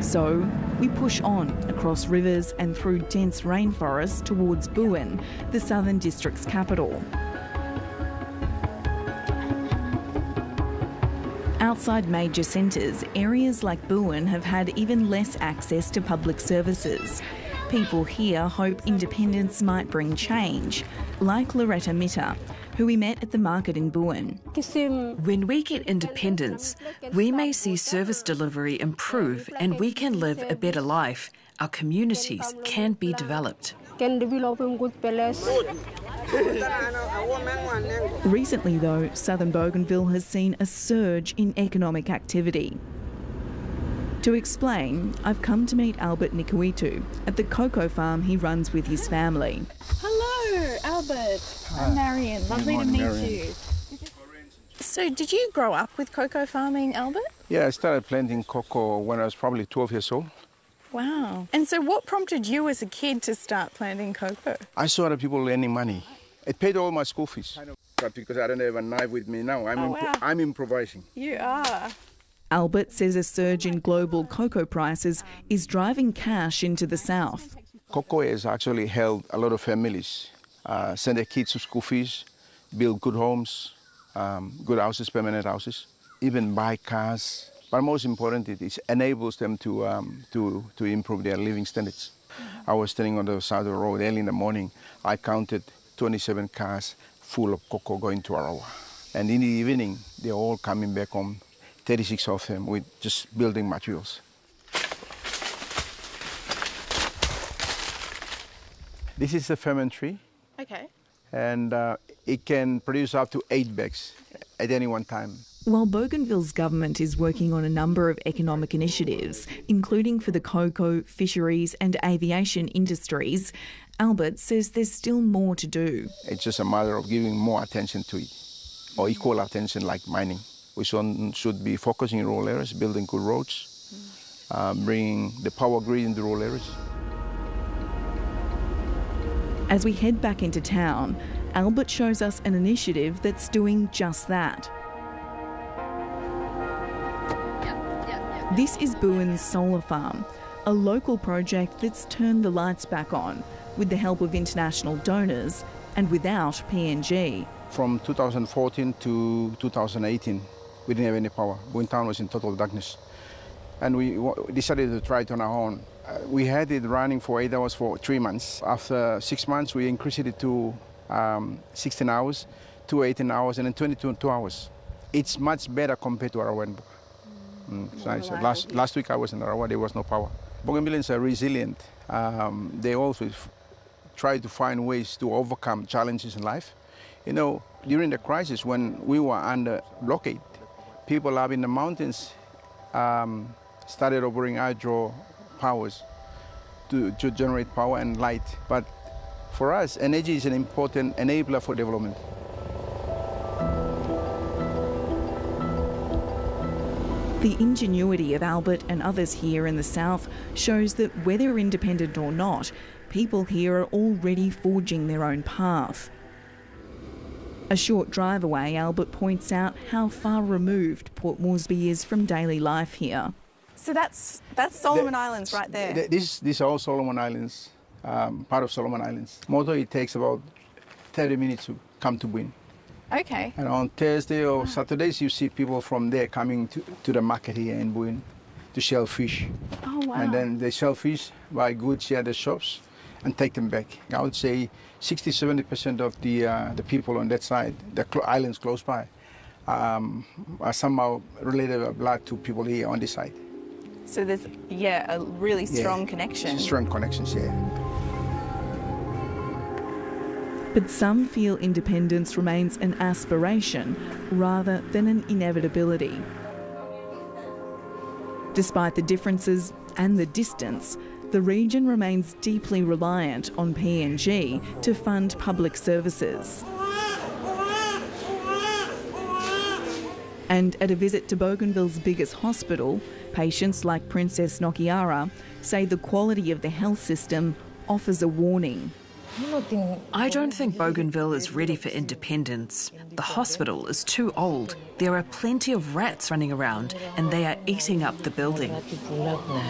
So we push on across rivers and through dense rainforest towards Buin, the Southern District's capital. Outside major centres, areas like Buin have had even less access to public services. People here hope independence might bring change, like Loretta Mitter, who we met at the market in Buin. When we get independence, we may see service delivery improve and we can live a better life. Our communities can be developed. Recently, though, southern Bougainville has seen a surge in economic activity. To explain, I've come to meet Albert Nikuitu at the cocoa farm he runs with his family. Hello, Albert. Hi. I'm Marion. Lovely to meet Marion. you. So, did you grow up with cocoa farming, Albert? Yeah, I started planting cocoa when I was probably 12 years old. Wow. And so what prompted you as a kid to start planting cocoa? I saw other people earning money. It paid all my school fees. But because I don't have a knife with me now, I'm improvising. You are. Albert says a surge in global cocoa prices is driving cash into the south. Cocoa has actually helped a lot of families send their kids to school fees, build good homes, good houses, permanent houses, even buy cars. But most important, it enables them to improve their living standards. I was standing on the side of the road early in the morning. I counted 27 cars full of cocoa going to Arawa. And in the evening, they're all coming back home, 36 of them, with just building materials. This is a ferment tree. Okay. And it can produce up to 8 bags at any one time. While Bougainville's government is working on a number of economic initiatives, including for the cocoa, fisheries and aviation industries, Albert says there's still more to do. It's just a matter of giving more attention to it, or equal attention like mining. We should be focusing in rural areas, building good roads, bringing the power grid into rural areas. As we head back into town, Albert shows us an initiative that's doing just that. This is Buin's solar farm, a local project that's turned the lights back on with the help of international donors and without PNG. From 2014 to 2018, we didn't have any power. Buin town was in total darkness. And we decided to try it on our own. We had it running for 8 hours for 3 months. After 6 months, we increased it to 16 hours, to 18 hours, and then 22 hours. It's much better compared to Arawa. It's nice. Last week I was in Arawa, there was no power. Bougainvilleans are resilient. They also try to find ways to overcome challenges in life. You know, during the crisis when we were under blockade, people up in the mountains started operating hydro powers to generate power and light. But for us, energy is an important enabler for development. The ingenuity of Albert and others here in the south shows that whether independent or not, people here are already forging their own path. A short drive away, Albert points out how far removed Port Moresby is from daily life here. So that's Solomon Islands right there. These are all Solomon Islands, part of Solomon Islands. Motor, it takes about 30 minutes to come to Buin. Okay. And on Thursday or Saturdays, you see people from there coming to the market here in Buin to sell fish. Oh, wow. And then they sell fish, buy goods here at the shops, and take them back. I would say 60-70% of the people on that side, the islands close by, are somehow related by blood to people here on this side. So there's, a really strong connection. Strong connections, yeah. But some feel independence remains an aspiration rather than an inevitability. Despite the differences and the distance, the region remains deeply reliant on PNG to fund public services. And at a visit to Bougainville's biggest hospital, patients like Princess Nokiara say the quality of the health system offers a warning. I don't think Bougainville is ready for independence. The hospital is too old. There are plenty of rats running around and they are eating up the building.